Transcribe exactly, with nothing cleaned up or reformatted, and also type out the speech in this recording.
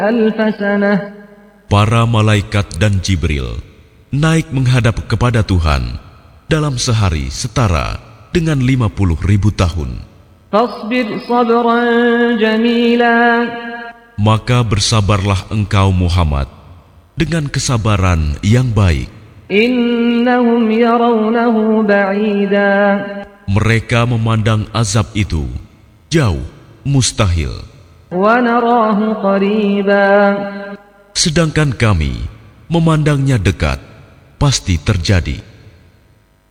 ألف سنة Para malaikat dan Jibril naik menghadap kepada Tuhan dalam sehari setara dengan lima puluh ribu tahun. فاصبر صبرا جميلا Maka bersabarlah engkau Muhammad dengan kesabaran yang baik. إنهم يرونه بعيدا Mereka memandang azab itu jauh, mustahil. ونراه قريبا Sedangkan kami memandangnya dekat, pasti terjadi.